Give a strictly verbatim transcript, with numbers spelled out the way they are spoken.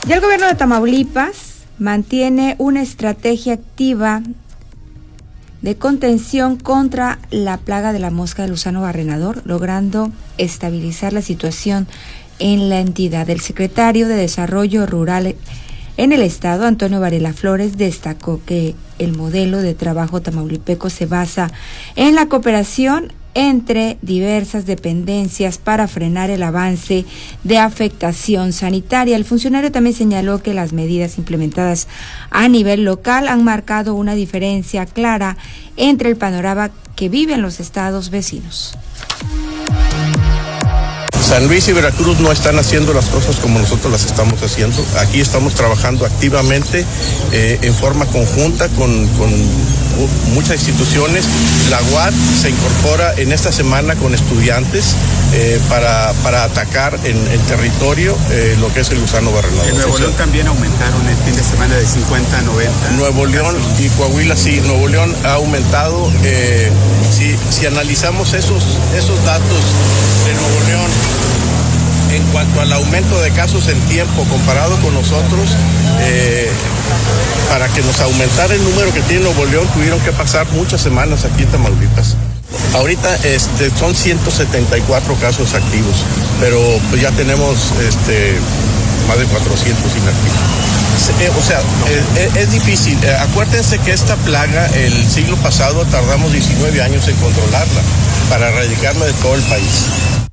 Ya el gobierno de Tamaulipas mantiene una estrategia activa de contención contra la plaga de la mosca del gusano barrenador, logrando estabilizar la situación en la entidad. El secretario de Desarrollo Rural en el estado, Antonio Varela Flores, destacó que el modelo de trabajo tamaulipeco se basa en la cooperación entre diversas dependencias para frenar el avance de afectación sanitaria. El funcionario también señaló que las medidas implementadas a nivel local han marcado una diferencia clara entre el panorama que viven los estados vecinos. San Luis y Veracruz no están haciendo las cosas como nosotros las estamos haciendo. Aquí estamos trabajando activamente, eh, en forma conjunta con, con muchas instituciones. La U A D se incorpora en esta semana con estudiantes eh, para, para atacar en el territorio eh, lo que es el gusano barrenador. En Nuevo León también aumentaron el fin de semana de cincuenta a noventa. Nuevo León y Coahuila sí, Nuevo León ha aumentado. Eh, si, si analizamos esos, esos datos de Nuevo León, en cuanto al aumento de casos en tiempo comparado con nosotros, eh, para que nos aumentara el número que tiene Nuevo León, tuvieron que pasar muchas semanas aquí en Tamaulipas. Ahorita este, son ciento setenta y cuatro casos activos, pero pues ya tenemos este, más de cuatrocientos inactivos. Eh, o sea, eh, es difícil. Eh, acuérdense que esta plaga, el siglo pasado, tardamos diecinueve años en controlarla, para erradicarla de todo el país.